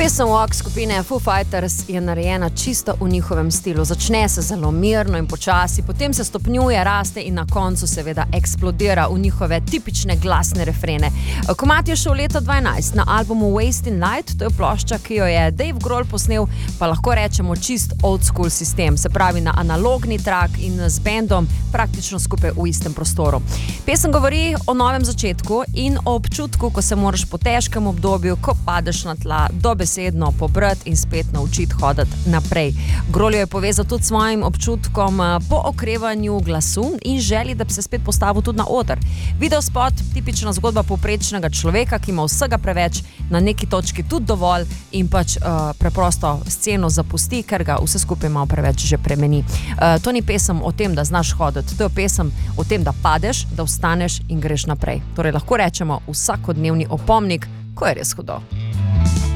Pesem rock skupine Foo Fighters je narejena čisto v njihovem stilu. Začne se zelo mirno in počasi, potem se stopnjuje, raste in na koncu seveda eksplodira v njihove tipične glasne refrene. Komad je šel leta 2012 na albumu Wasting Light, to je plošča, ki jo je Dave Grohl posnel, pa lahko rečemo čist old school sistem, se pravi na analogni trak in z bendom praktično skupaj v istem prostoru. Pesem govori o novem začetku in o občutku, ko se moraš po težkem obdobju, ko padeš na tla, dobesedno pobrati in spet naučiti hoditi naprej. Grohl je povezal tudi s svojim občutkom po okrevanju glasu in želi, da bi se spet postavil tudi na oder. Videospot, tipična zgodba povprečnega človeka, ki ima vsega preveč, na neki točki tudi dovolj in pač preprosto sceno zapusti, ker ga vse skupaj malo preveč že premeni. To ni pesem o tem, da znaš hoditi, to je pesem o tem, da padeš, da vstaneš in greš naprej. Torej lahko rečemo vsakodnevni opomnik, ko je res hudo.